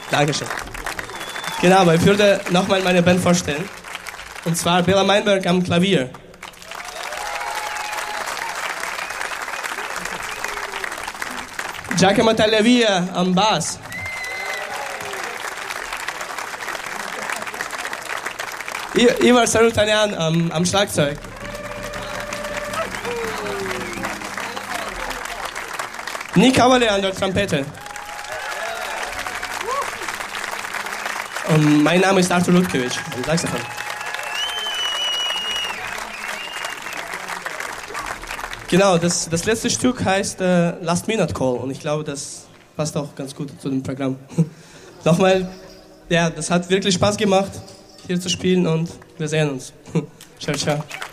Dankeschön. Genau, aber ich würde nochmal meine Band vorstellen. Und zwar Bela Meinberg am Klavier. Giacomo Tagliavia am Bass. Ivar Sarutanian am Schlagzeug. Nick Cavalier an der Trompete. Und mein Name ist Artur Lutkiewicz am Saxophon. Genau, das letzte Stück heißt Last Minute Call und ich glaube, das passt auch ganz gut zu dem Programm. Nochmal, ja, das hat wirklich Spaß gemacht, hier zu spielen und wir sehen uns. Ciao, ciao.